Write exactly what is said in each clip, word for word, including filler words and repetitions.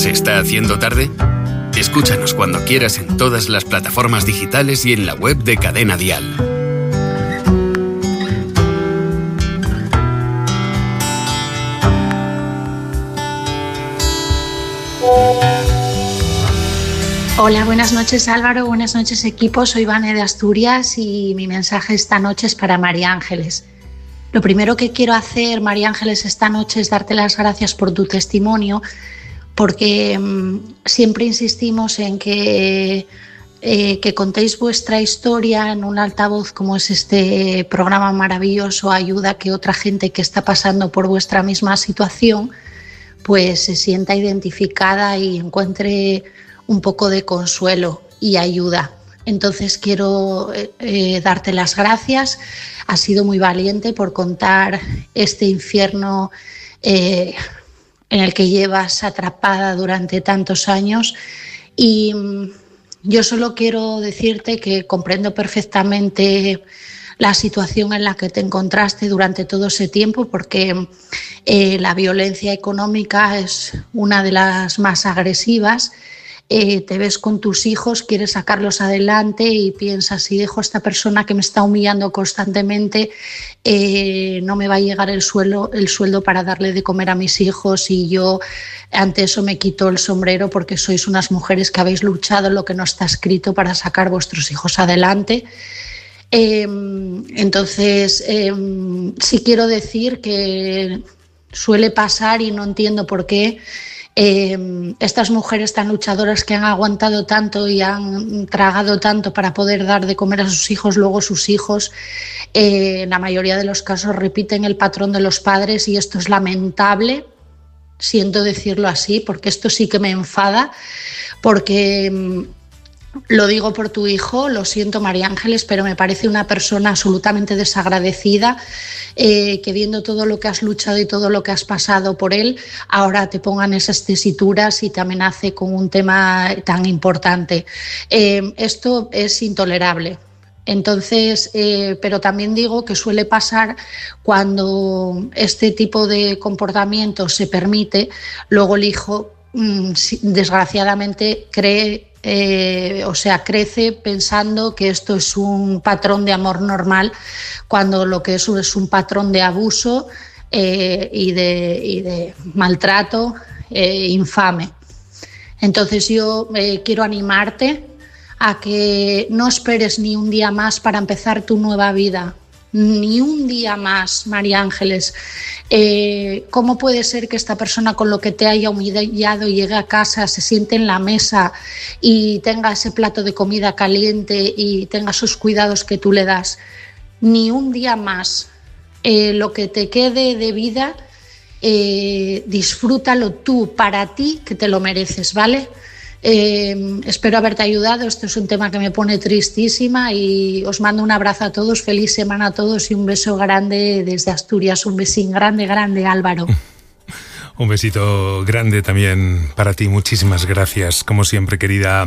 ¿Se está haciendo tarde? Escúchanos cuando quieras en todas las plataformas digitales y en la web de Cadena Dial. Hola, buenas noches Álvaro, buenas noches equipo, soy Vane de Asturias y mi mensaje esta noche es para María Ángeles. Lo primero que quiero hacer, María Ángeles, esta noche es darte las gracias por tu testimonio, porque mmm, siempre insistimos en que, eh, que contéis vuestra historia en un altavoz como es este programa maravilloso, ayuda a que otra gente que está pasando por vuestra misma situación pues se sienta identificada y encuentre un poco de consuelo y ayuda. Entonces quiero eh, darte las gracias. Has sido muy valiente por contar este infierno eh, en el que llevas atrapada durante tantos años y mm, yo solo quiero decirte que comprendo perfectamente la situación en la que te encontraste durante todo ese tiempo porque eh, la violencia económica es una de las más agresivas. Eh, te ves con tus hijos, quieres sacarlos adelante y piensas, si dejo a esta persona que me está humillando constantemente, eh, no me va a llegar el, suelo, el sueldo para darle de comer a mis hijos y yo ante eso me quito el sombrero porque sois unas mujeres que habéis luchado lo que no está escrito para sacar vuestros hijos adelante. Eh, entonces, eh, sí quiero decir que suele pasar y no entiendo por qué Eh, estas mujeres tan luchadoras que han aguantado tanto y han tragado tanto para poder dar de comer a sus hijos, luego sus hijos eh, en la mayoría de los casos repiten el patrón de los padres y esto es lamentable, siento decirlo así, porque esto sí que me enfada, porque lo digo por tu hijo, lo siento María Ángeles, pero me parece una persona absolutamente desagradecida, eh, que viendo todo lo que has luchado y todo lo que has pasado por él, ahora te pongan esas tesituras y te amenace con un tema tan importante. Eh, esto es intolerable. Entonces, eh, pero también digo que suele pasar cuando este tipo de comportamiento se permite, luego el hijo, mmm, desgraciadamente, cree Eh, o sea, crece pensando que esto es un patrón de amor normal cuando lo que es, es un patrón de abuso eh, y, de, y de maltrato eh, infame. Entonces yo eh, quiero animarte a que no esperes ni un día más para empezar tu nueva vida. Ni un día más, María Ángeles. Eh, ¿Cómo puede ser que esta persona con lo que te haya humillado llegue a casa, se siente en la mesa y tenga ese plato de comida caliente y tenga sus cuidados que tú le das? Ni un día más. Eh, lo que te quede de vida, eh, disfrútalo tú, para ti, que te lo mereces, ¿vale? Eh, espero haberte ayudado. Esto es un tema que me pone tristísima y os mando un abrazo a todos, feliz semana a todos y un beso grande desde Asturias, un besín grande, grande, Álvaro. Un besito grande también para ti, muchísimas gracias, como siempre, querida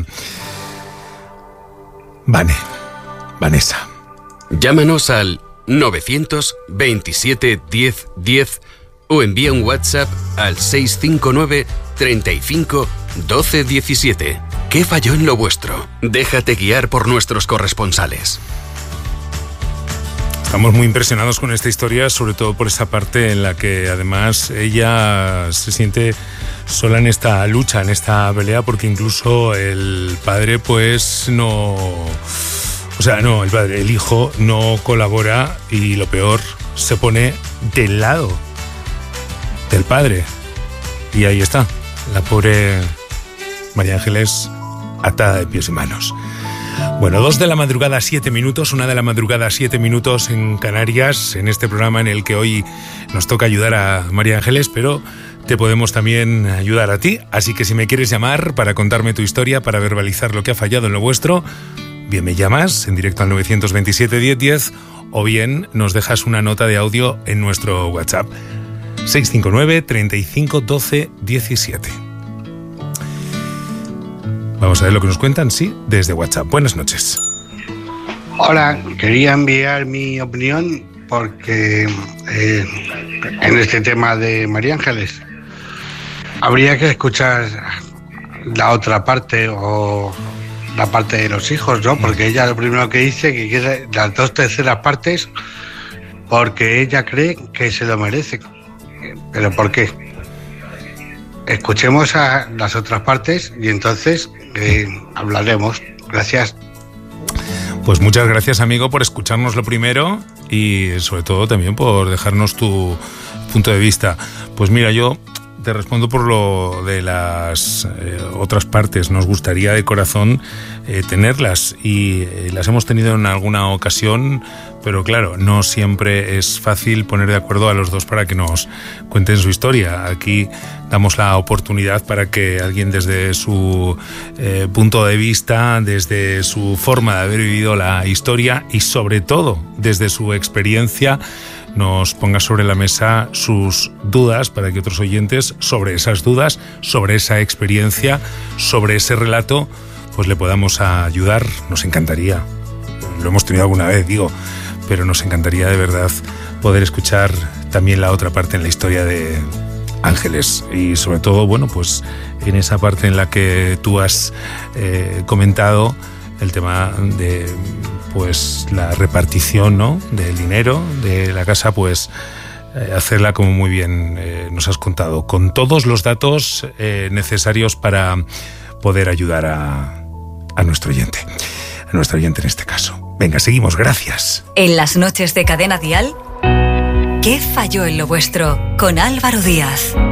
Vane, Vanessa. Llámanos al novecientos veintisiete diez diez o envía un WhatsApp al seis cinco nueve treinta y cinco doce diecisiete. ¿Qué falló en lo vuestro? Déjate guiar por nuestros corresponsales. Estamos muy impresionados con esta historia, sobre todo por esa parte en la que además ella se siente sola en esta lucha, en esta pelea, porque incluso el padre pues no... O sea, no, el padre, el hijo no colabora y lo peor, se pone del lado del padre. Y ahí está, la pobre María Ángeles atada de pies y manos. Bueno, dos de la madrugada, siete minutos, una de la madrugada, siete minutos en Canarias, en este programa en el que hoy nos toca ayudar a María Ángeles, pero te podemos también ayudar a ti. Así que si me quieres llamar para contarme tu historia, para verbalizar lo que ha fallado en lo vuestro, bien me llamas en directo al novecientos veintisiete diez diez o bien nos dejas una nota de audio en nuestro WhatsApp seis cinco nueve treinta y cinco doce diecisiete. Vamos a ver lo que nos cuentan, sí, desde WhatsApp. Buenas noches. Hola, quería enviar mi opinión porque eh, en este tema de María Ángeles habría que escuchar la otra parte o la parte de los hijos, ¿no? Porque ella lo primero que dice que quiere las dos terceras partes porque ella cree que se lo merece. ¿Pero por qué? Escuchemos a las otras partes y entonces eh, hablaremos. Gracias. Pues muchas gracias, amigo, por escucharnos lo primero y sobre todo también por dejarnos tu punto de vista. Pues mira, yo te respondo por lo de las eh, otras partes. Nos gustaría de corazón eh, tenerlas y eh, las hemos tenido en alguna ocasión, pero claro, no siempre es fácil poner de acuerdo a los dos para que nos cuenten su historia. Aquí damos la oportunidad para que alguien desde su eh, punto de vista, desde su forma de haber vivido la historia y sobre todo desde su experiencia, nos ponga sobre la mesa sus dudas para que otros oyentes sobre esas dudas, sobre esa experiencia, sobre ese relato, pues le podamos ayudar. Nos encantaría, lo hemos tenido alguna vez, digo, pero nos encantaría de verdad poder escuchar también la otra parte en la historia de Ángeles y sobre todo, bueno, pues en esa parte en la que tú has eh, comentado el tema de pues la repartición, ¿no?, del dinero de la casa, pues eh, hacerla como muy bien eh, nos has contado, con todos los datos eh, necesarios para poder ayudar a, a nuestro oyente, a nuestro oyente en este caso. Venga, seguimos, gracias. En las noches de Cadena Dial, ¿qué falló en lo vuestro? Con Álvaro Díaz.